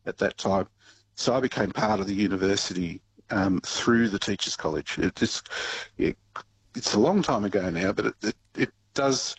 at that time. So I became part of the university through the Teachers College. It's a long time ago now, but it does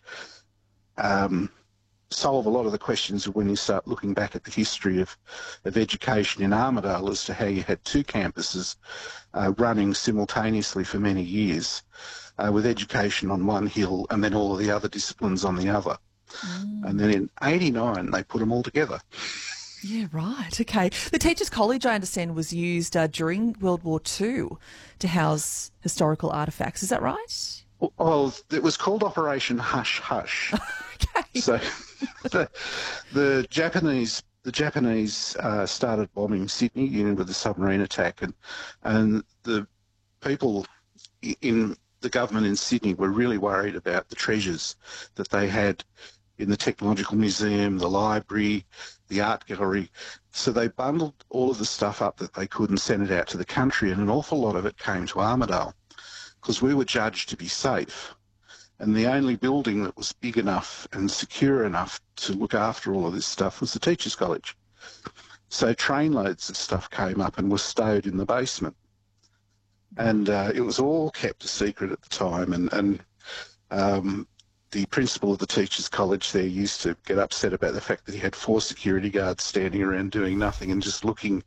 solve a lot of the questions when you start looking back at the history of education in Armidale as to how you had two campuses running simultaneously for many years, with education on one hill and then all of the other disciplines on the other. And then in 89, they put them all together. Yeah, right. Okay. The Teachers College, I understand, was used during World War II to house historical artefacts. Is that right? Well, it was called Operation Hush Hush. Okay. So the Japanese started bombing Sydney with the submarine attack, and the people in the government in Sydney were really worried about the treasures that they had in the Technological Museum, the library, the art gallery. So they bundled all of the stuff up that they could and sent it out to the country, and an awful lot of it came to Armidale because we were judged to be safe. And the only building that was big enough and secure enough to look after all of this stuff was the Teachers College. So trainloads of stuff came up and was stowed in the basement. And it was all kept a secret at the time. And the principal of the Teachers College there used to get upset about the fact that he had 4 security guards standing around doing nothing and just looking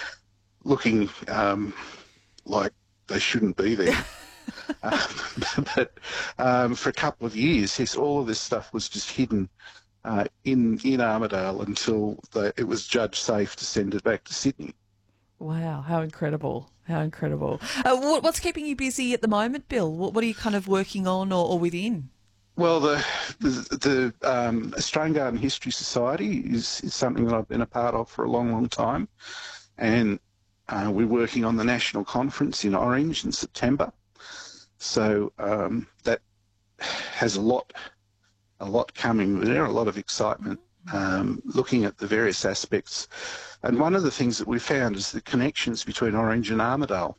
like they shouldn't be there. But for a couple of years, yes, all of this stuff was just hidden in Armidale until it was judged safe to send it back to Sydney. Wow, how incredible. How incredible. What's keeping you busy at the moment, Bill? What are you kind of working on or within? Well, the Australian Garden History Society is something that I've been a part of for a long, long time. And we're working on the national conference in Orange in September. So that has a lot coming there, a lot of excitement, looking at the various aspects. And one of the things that we found is the connections between Orange and Armidale.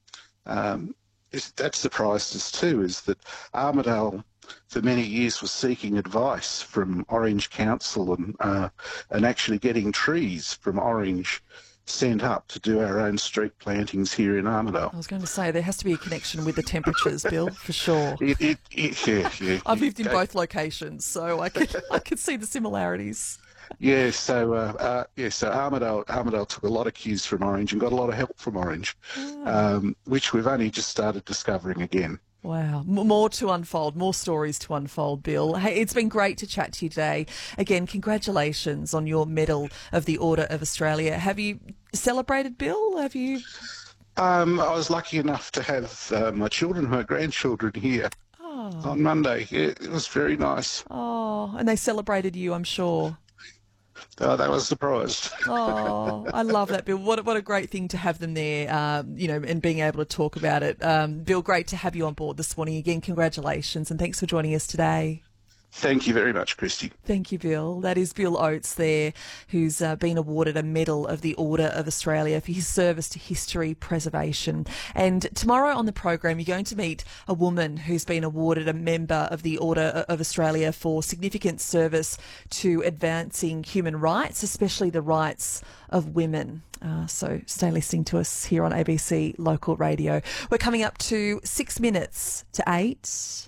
That surprised us too, is that Armidale for many years was seeking advice from Orange Council and actually getting trees from Orange sent up to do our own street plantings here in Armidale. I was going to say, there has to be a connection with the temperatures, Bill, for sure. Yeah. I've lived in both locations, so I could see the similarities. Yeah, so Armidale took a lot of cues from Orange and got a lot of help from Orange, which we've only just started discovering again. Wow. More to unfold, more stories to unfold, Bill. Hey, it's been great to chat to you today. Again, congratulations on your Medal of the Order of Australia. Have you celebrated, Bill? Have you? I was lucky enough to have my grandchildren here on Monday. Yeah, it was very nice. Oh, and they celebrated you, I'm sure. Oh, they were surprised. Oh, I love that, Bill. What a great thing to have them there, and being able to talk about it. Bill, great to have you on board this morning. Again, congratulations and thanks for joining us today. Thank you very much, Christy. Thank you, Bill. That is Bill Oates there, who's been awarded a Medal of the Order of Australia for his service to history preservation. And tomorrow on the program, you're going to meet a woman who's been awarded a Member of the Order of Australia for significant service to advancing human rights, especially the rights of women. So stay listening to us here on ABC Local Radio. We're coming up to 6 minutes to 8.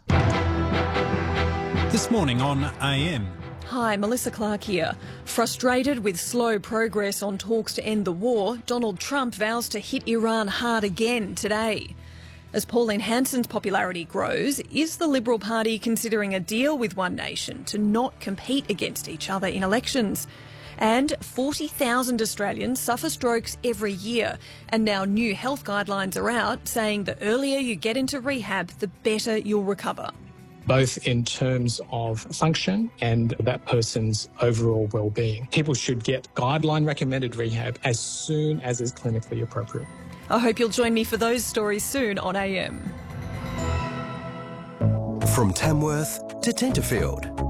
This morning on AM. Hi, Melissa Clark here. Frustrated with slow progress on talks to end the war, Donald Trump vows to hit Iran hard again today. As Pauline Hanson's popularity grows, is the Liberal Party considering a deal with One Nation to not compete against each other in elections? And 40,000 Australians suffer strokes every year, and now new health guidelines are out saying the earlier you get into rehab, the better you'll recover. Both in terms of function and that person's overall well-being. People should get guideline-recommended rehab as soon as is clinically appropriate. I hope you'll join me for those stories soon on AM. From Tamworth to Tenterfield.